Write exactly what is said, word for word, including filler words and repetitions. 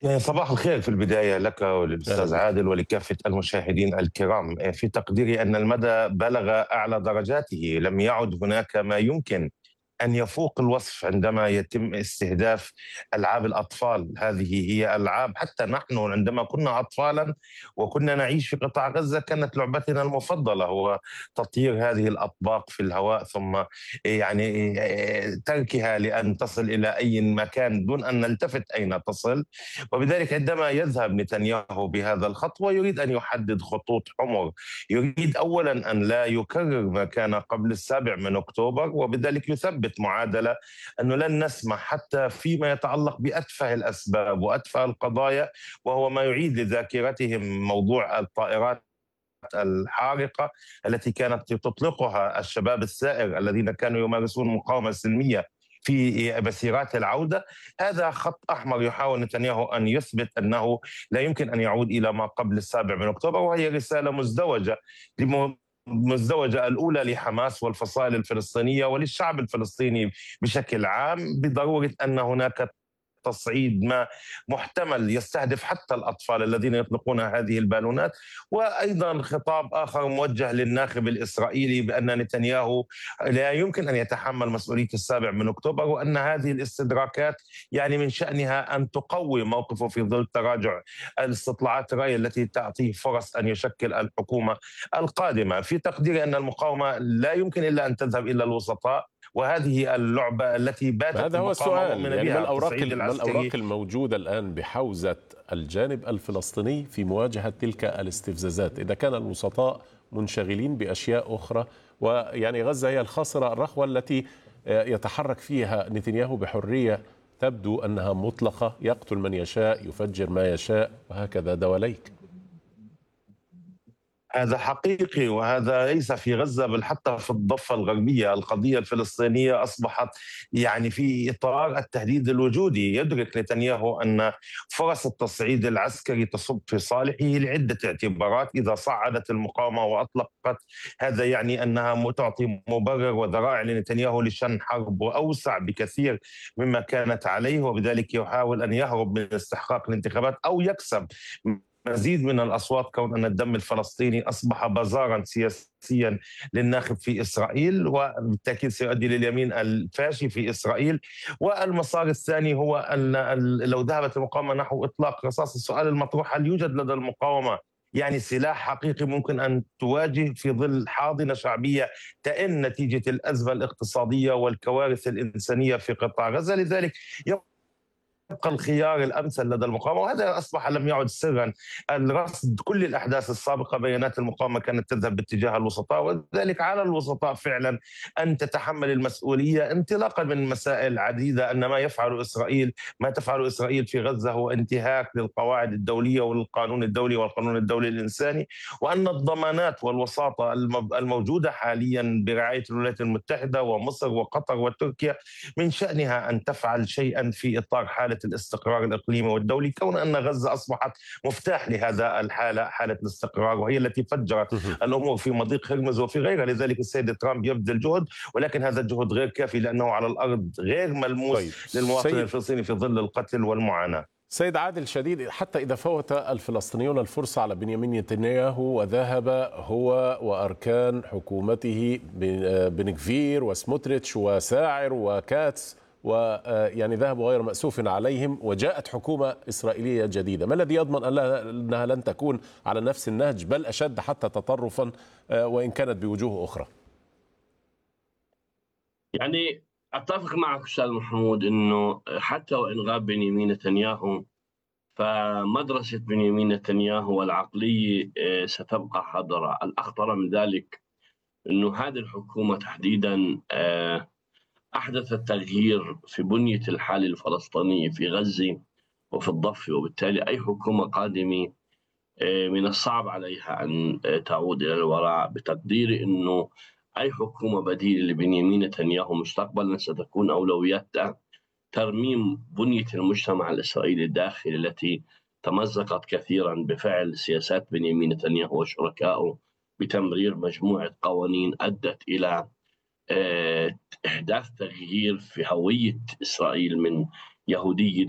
يعني صباح الخير في البداية لك أهلا وللأستاذ بك. عادل ولكافة المشاهدين الكرام. في تقديري أن المدى بلغ أعلى درجاته، لم يعد هناك ما يمكن أن يفوق الوصف عندما يتم استهداف ألعاب الأطفال. هذه هي ألعاب حتى نحن عندما كنا أطفالا وكنا نعيش في قطاع غزة كانت لعبتنا المفضلة هو تطيير هذه الأطباق في الهواء، ثم يعني تركها لأن تصل إلى أي مكان دون أن نلتفت أين تصل. وبذلك عندما يذهب نتنياهو بهذا الخطوة يريد أن يحدد خطوط حمر، يريد أولا أن لا يكرر ما كان قبل السابع من أكتوبر، وبذلك يثبت معادلة أنه لن نسمح حتى فيما يتعلق بأتفه الأسباب وأتفه القضايا، وهو ما يعيد لذاكرتهم موضوع الطائرات الحارقة التي كانت تطلقها الشباب الثائر الذين كانوا يمارسون مقاومة سلمية في مسيرات العودة. هذا خط أحمر يحاول نتنياهو أن يثبت أنه لا يمكن أن يعود إلى ما قبل السابع من أكتوبر، وهي رسالة مزدوجة مزدوجة، الأولى لحماس والفصائل الفلسطينية وللشعب الفلسطيني بشكل عام بضرورة أن هناك تصعيد ما محتمل يستهدف حتى الأطفال الذين يطلقون هذه البالونات. وأيضا خطاب آخر موجه للناخب الإسرائيلي بأن نتنياهو لا يمكن أن يتحمل مسؤولية السابع من أكتوبر، وأن هذه الاستدراكات يعني من شأنها أن تقوي موقفه في ظل تراجع الاستطلاعات الرأي التي تعطيه فرص أن يشكل الحكومة القادمة. في تقديري أن المقاومة لا يمكن إلا أن تذهب إلى الوسطاء، وهذه اللعبة التي باتت هذا هو المقاومة السؤال، مؤمنة يعني ما بها، الأوراق التصعيد ما العسكري. الأوراق الموجودة الآن بحوزة الجانب الفلسطيني في مواجهة تلك الاستفزازات؟ إذا كان الوسطاء منشغلين بأشياء أخرى، ويعني غزة هي الخاصرة الرخوة التي يتحرك فيها نتنياهو بحرية، تبدو أنها مطلقة، يقتل من يشاء، يفجر ما يشاء، وهكذا دواليك. هذا حقيقي، وهذا ليس في غزة بل حتى في الضفة الغربية. القضية الفلسطينية أصبحت يعني في إطار التهديد الوجودي. يدرك نتنياهو أن فرص التصعيد العسكري تصب في صالحه لعدة اعتبارات. إذا صعدت المقاومة وأطلقت، هذا يعني أنها تعطي مبرر وذرائع لنتنياهو لشن حرب أوسع بكثير مما كانت عليه، وبذلك يحاول أن يهرب من استحقاق الانتخابات أو يكسب مزيد من الأصوات، كون أن الدم الفلسطيني أصبح بازارا سياسيا للناخب في إسرائيل، وبالتأكيد سيؤدي لليمين الفاشي في إسرائيل. والمسار الثاني هو أن لو ذهبت المقاومة نحو إطلاق رصاص، السؤال المطروح: هل يوجد لدى المقاومة يعني سلاح حقيقي ممكن أن تواجه في ظل حاضنة شعبية تئن نتيجة الأزمة الاقتصادية والكوارث الإنسانية في قطاع غزة؟ لذلك يبقى الخيار الامثل لدى المقاومه، وهذا اصبح لم يعد سرا. الرصد كل الاحداث السابقه، بيانات المقاومه كانت تذهب باتجاه الوسطاء، وذلك على الوسطاء فعلا ان تتحمل المسؤوليه انطلاقا من مسائل عديده. ان ما يفعل اسرائيل ما تفعل اسرائيل في غزه هو انتهاك للقواعد الدوليه وللقانون الدولي والقانون الدولي الانساني، وان الضمانات والوساطه الموجوده حاليا برعايه الولايات المتحده ومصر وقطر وتركيا من شانها ان تفعل شيئا في اطار حاله الاستقرار الاقليمي والدولي، كون ان غزه اصبحت مفتاح لهذا الحاله، حاله الاستقرار، وهي التي فجرت الامور في مضيق هرمز وفي غيرها. لذلك السيد ترامب يبذل جهد، ولكن هذا الجهد غير كافي لانه على الارض غير ملموس طيب للمواطن سيد الفلسطيني في ظل القتل والمعاناه. سيد عادل شديد، حتى إذا فوت الفلسطينيون الفرصة على بنيامين نتنياهو وذهب هو وأركان حكومته بن غفير وسموتريتش وساعر وكاتس، ويعني ذهبوا غير مأسوف عليهم، وجاءت حكومة إسرائيلية جديدة، ما الذي يضمن أنها لن تكون على نفس النهج بل أشد حتى تطرفا وإن كانت بوجوه أخرى؟ يعني أتفق معك أستاذ محمود أنه حتى وإن غاب بنيامين نتنياهو، فمدرسة بنيامين نتنياهو والعقلية آه، ستبقى حاضرة. الأخطر من ذلك أنه هذه الحكومة تحديدا آه، أحدثت تغيير في بنية الحالة الفلسطينية في غزة وفي الضفة، وبالتالي أي حكومة قادمة آه، من الصعب عليها أن آه، تعود إلى الوراء. بتقديري أنه أي حكومة بديلة لبنيامين نتنياهو مستقبلا ستكون أولوياتها ترميم بنية المجتمع الإسرائيلي الداخلي التي تمزقت كثيرا بفعل سياسات بنيامين نتنياهو وشركائه بتمرير مجموعة قوانين أدت إلى آه، إحداث تغيير في هوية إسرائيل من يهودية